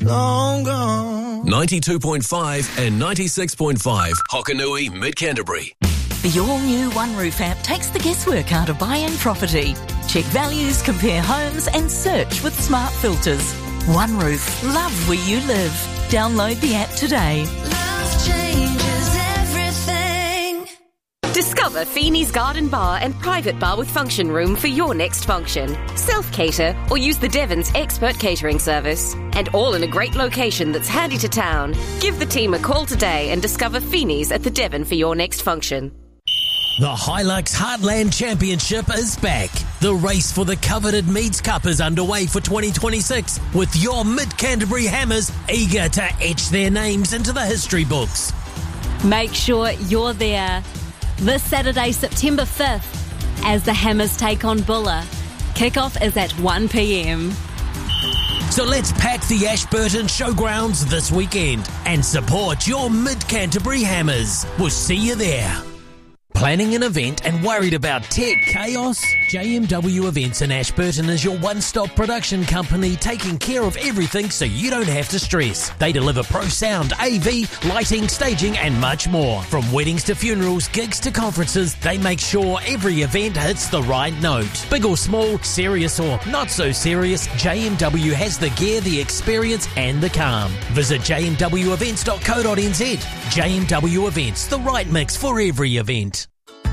long gone. 92.5 and 96.5 Hokanui, Mid-Canterbury. The all-new One Roof app takes the guesswork out of buying property. Check values, compare homes and search with smart filters. One Roof. Love where you live. Download the app today. Love changes everything. Discover Feeney's Garden Bar and private bar with function room for your next function. Self-cater or use the Devon's expert catering service. And all in a great location that's handy to town. Give the team a call today and discover Feeney's at the Devon for your next function. The Hilux Heartland Championship is back. The race for the coveted Meads Cup is underway for 2026, with your Mid-Canterbury Hammers eager to etch their names into the history books. Make sure you're there this Saturday, September 5th, as the Hammers take on Buller. Kickoff is at 1 p.m. So let's pack the Ashburton Showgrounds this weekend and support your Mid-Canterbury Hammers. We'll see you there. Planning an event and worried about tech chaos? JMW Events in Ashburton is your one-stop production company taking care of everything so you don't have to stress. They deliver pro sound, AV, lighting, staging and much more. From weddings to funerals, gigs to conferences, they make sure every event hits the right note. Big or small, serious or not so serious, JMW has the gear, the experience and the calm. Visit jmwevents.co.nz. JMW Events, the right mix for every event.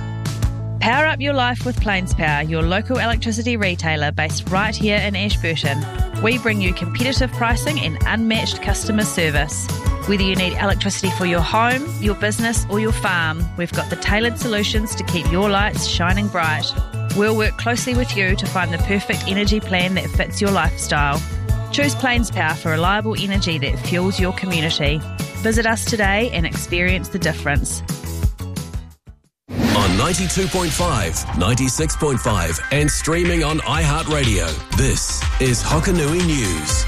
Power up your life with Plains Power, your local electricity retailer based right here in Ashburton. We bring you competitive pricing and unmatched customer service. Whether you need electricity for your home, your business or your farm, we've got the tailored solutions to keep your lights shining bright. We'll work closely with you to find the perfect energy plan that fits your lifestyle. Choose Plains Power for reliable energy that fuels your community. Visit us today and experience the difference. On 92.5, 96.5 and streaming on iHeartRadio. This is Hokanui News.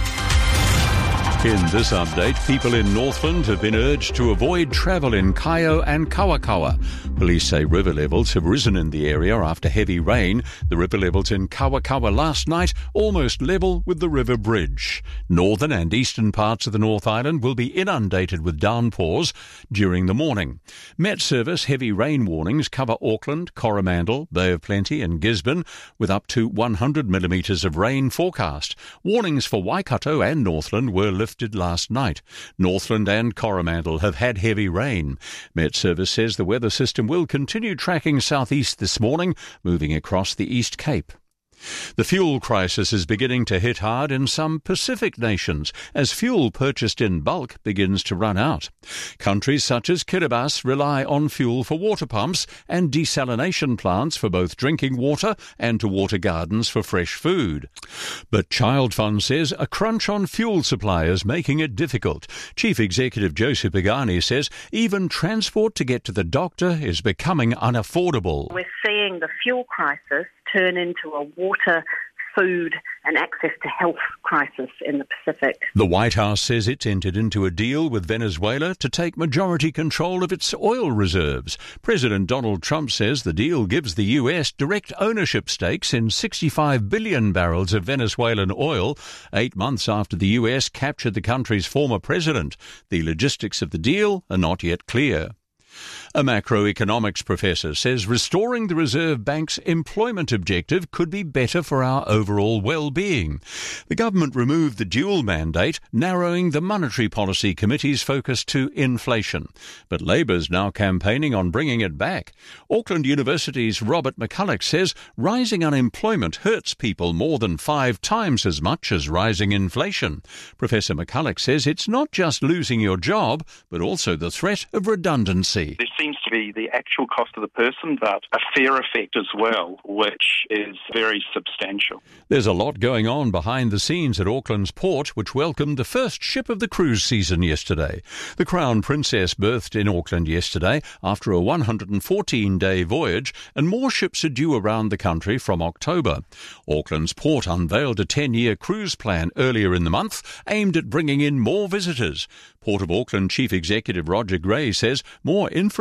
In this update, people in Northland have been urged to avoid travel in Kaio and Kawakawa. Police say river levels have risen in the area after heavy rain. The river levels in Kawakawa last night almost level with the river bridge. Northern and eastern parts of the North Island will be inundated with downpours during the morning. Met Service heavy rain warnings cover Auckland, Coromandel, Bay of Plenty and Gisborne, with up to 100 millimetres of rain forecast. Warnings for Waikato and Northland were lifted last night. Northland and Coromandel have had heavy rain. Met Service says the weather system will continue tracking southeast this morning, moving across the East Cape. The fuel crisis is beginning to hit hard in some Pacific nations as fuel purchased in bulk begins to run out. Countries such as Kiribati rely on fuel for water pumps and desalination plants for both drinking water and to water gardens for fresh food. But Child Fund says a crunch on fuel supply is making it difficult. Chief Executive Joseph Pagani says even transport to get to the doctor is becoming unaffordable. We're seeing the fuel crisis turn into a water, food and access to health crisis in the Pacific. The White House says it's entered into a deal with Venezuela to take majority control of its oil reserves. President Donald Trump says the deal gives the U.S. direct ownership stakes in 65 billion barrels of Venezuelan oil, 8 months after the U.S. captured the country's former president. The logistics of the deal are not yet clear. A macroeconomics professor says restoring the Reserve Bank's employment objective could be better for our overall well-being. The government removed the dual mandate, narrowing the Monetary Policy Committee's focus to inflation. But Labour's now campaigning on bringing it back. Auckland University's Robert McCulloch says rising unemployment hurts people more than 5 times as much as rising inflation. Professor McCulloch says it's not just losing your job, but also the threat of redundancy. There seems to be the actual cost of the person, but a fare effect as well, which is very substantial. There's a lot going on behind the scenes at Auckland's port, which welcomed the first ship of the cruise season yesterday. The Crown Princess berthed in Auckland yesterday after a 114-day voyage, and more ships are due around the country from October. Auckland's port unveiled a 10-year cruise plan earlier in the month, aimed at bringing in more visitors. Port of Auckland Chief Executive Roger Gray says more infrastructure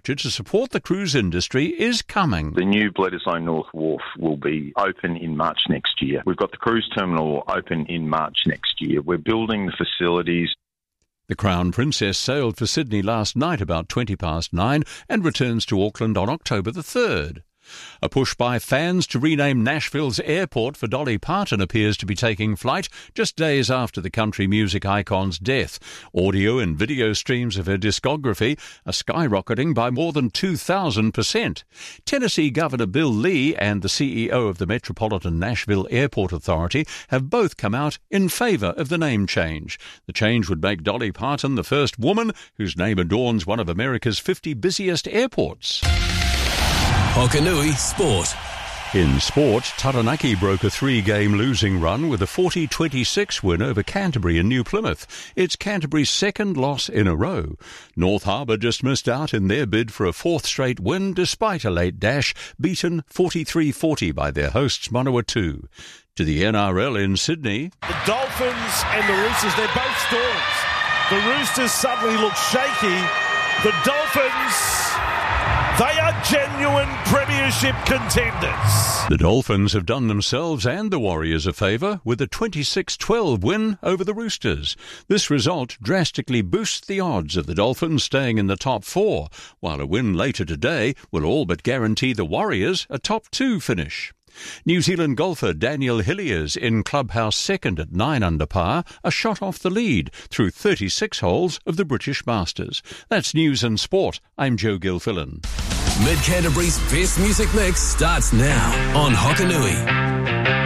infrastructure to support the cruise industry is coming. The new Bledisloe North Wharf will be open in March next year. We've got the cruise terminal open in March next year. We're building the facilities. The Crown Princess sailed for Sydney last night about 9:20 and returns to Auckland on October the 3rd. A push by fans to rename Nashville's airport for Dolly Parton appears to be taking flight just days after the country music icon's death. Audio and video streams of her discography are skyrocketing by more than 2,000%. Tennessee Governor Bill Lee and the CEO of the Metropolitan Nashville Airport Authority have both come out in favour of the name change. The change would make Dolly Parton the first woman whose name adorns one of America's 50 busiest airports. Hokanui Sport. In sport, Taranaki broke a 3-game losing run with a 40-26 win over Canterbury in New Plymouth. It's Canterbury's second loss in a row. North Harbour just missed out in their bid for a 4th straight win despite a late dash, beaten 43-40 by their hosts Manawatu. To the NRL in Sydney. The Dolphins and the Roosters, they're both storms. The Roosters suddenly look shaky. The Dolphins... they are genuine premiership contenders. The Dolphins have done themselves and the Warriors a favour with a 26-12 win over the Roosters. This result drastically boosts the odds of the Dolphins staying in the top 4, while a win later today will all but guarantee the Warriors a top 2 finish. New Zealand golfer Daniel Hilliers in clubhouse second at 9 under par, a shot off the lead through 36 holes of the British Masters. That's news and sport. I'm Joe Gilfillan. Mid Canterbury's best music mix starts now on Hokanui.